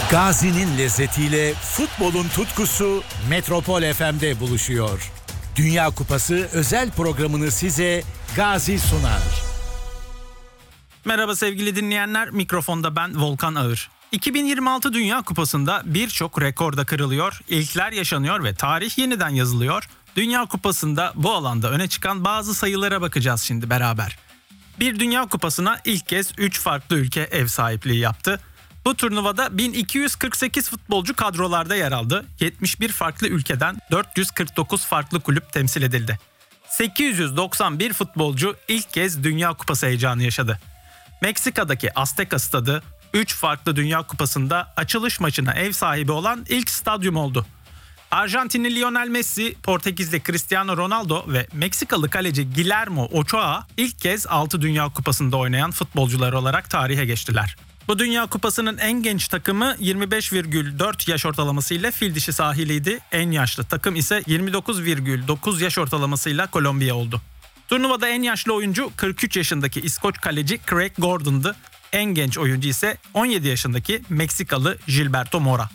Gazi'nin lezzetiyle futbolun tutkusu Metropol FM'de buluşuyor. Dünya Kupası özel programını size Gazi sunar. Merhaba sevgili dinleyenler, mikrofonda ben Volkan Ağır. 2026 Dünya Kupası'nda birçok rekor da kırılıyor, ilkler yaşanıyor ve tarih yeniden yazılıyor. Dünya Kupası'nda bu alanda öne çıkan bazı sayılara bakacağız şimdi beraber. Bir Dünya Kupası'na ilk kez 3 farklı ülke ev sahipliği yaptı. Bu turnuvada 1248 futbolcu kadrolarda yer aldı. 71 farklı ülkeden 449 farklı kulüp temsil edildi. 891 futbolcu ilk kez Dünya Kupası heyecanı yaşadı. Meksika'daki Azteca Stadı 3 farklı Dünya Kupası'nda açılış maçına ev sahibi olan ilk stadyum oldu. Arjantinli Lionel Messi, Portekizli Cristiano Ronaldo ve Meksikalı kaleci Guillermo Ochoa ilk kez 6 Dünya Kupası'nda oynayan futbolcular olarak tarihe geçtiler. Bu Dünya Kupası'nın en genç takımı 25,4 yaş ortalamasıyla Fil Dişi sahiliydi. En yaşlı takım ise 29,9 yaş ortalamasıyla Kolombiya oldu. Turnuvada en yaşlı oyuncu 43 yaşındaki İskoç kaleci Craig Gordon'dı. En genç oyuncu ise 17 yaşındaki Meksikalı Gilberto Mora.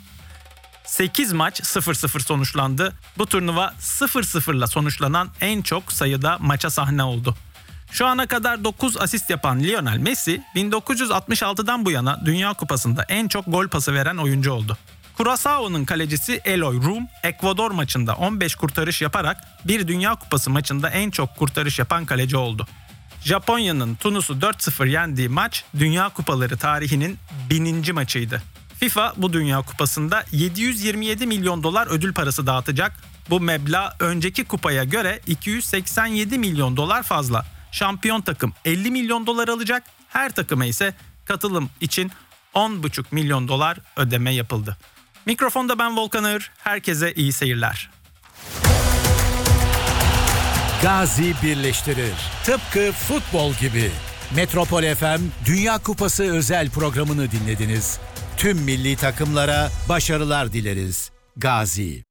8 maç 0-0 sonuçlandı. Bu turnuva 0-0'la sonuçlanan en çok sayıda maça sahne oldu. Şu ana kadar 9 asist yapan Lionel Messi, 1966'dan bu yana Dünya Kupası'nda en çok gol pası veren oyuncu oldu. Curaçao'nun kalecisi Eloy Room, Ekvador maçında 15 kurtarış yaparak bir Dünya Kupası maçında en çok kurtarış yapan kaleci oldu. Japonya'nın Tunus'u 4-0 yendiği maç Dünya Kupaları tarihinin 1000. maçıydı. FIFA bu Dünya Kupası'nda 727 milyon dolar ödül parası dağıtacak. Bu meblağ önceki kupaya göre 287 milyon dolar fazla. Şampiyon takım 50 milyon dolar alacak. Her takıma ise katılım için 10,5 milyon dolar ödeme yapıldı. Mikrofonda ben Volkan Ağır. Herkese iyi seyirler. Gazi birleştirir. Tıpkı futbol gibi. Metropol FM Dünya Kupası özel programını dinlediniz. Tüm milli takımlara başarılar dileriz. Gazi.